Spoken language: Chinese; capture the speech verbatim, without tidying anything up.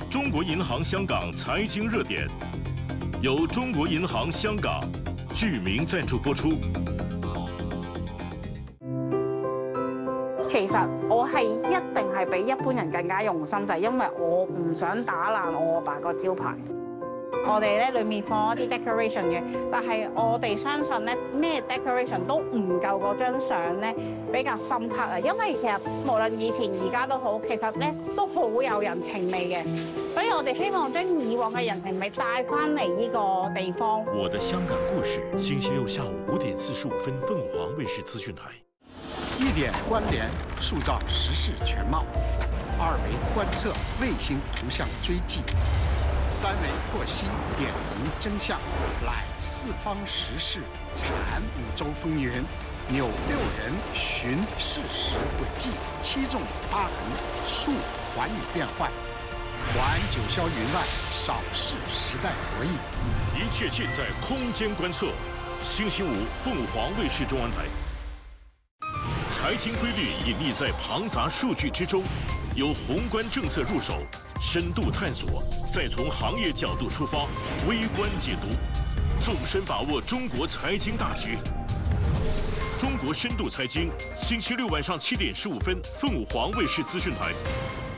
中国银行香港财經熱點，由中國銀行香港居民贊助播出。 其實我係一定係比一般人更加用心，就係因為我唔想打爛我阿爸個招牌。我哋咧裡面放一啲 decoration 嘅，但係我哋相信咧咩 decoration 都唔夠嗰張相咧比較深刻啊！因為其實無論以前而家都好，其實咧都好有人情味嘅，所以我哋希望將以往嘅人情味帶翻嚟呢個地方。 我的香港故事，星期六下午五點四十五分，鳳凰衛視資訊台。 一點關聯，塑造時事全貌；二維觀測，衛星圖像追跡；三維剖析，點明真相；攬四方時事，產五洲風雲；紐六人，尋事實軌跡；七縱八橫，述寰宇變幻；環九霄雲外，掃視時代博弈。 一切盡在空間觀測。星期五，鳳凰衛視中文台。財經規律隱匿在龐雜數據之中，由宏觀政策入手，深度探索，再從行業角度出發，微觀解讀，縱深把握中國財經大局。中國深度財經，星期六晚上七點十五分，鳳凰衛視資訊台。